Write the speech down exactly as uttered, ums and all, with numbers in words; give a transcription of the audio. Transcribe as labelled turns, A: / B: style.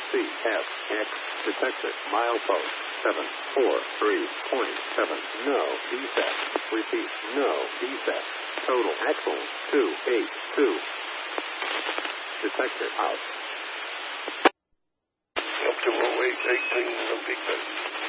A: C F X detected. Milepost seven four three point seven. No defect. Repeat, no defect. Total axle two eight two. Detected out.
B: Up to oh eight eighteen, no defect.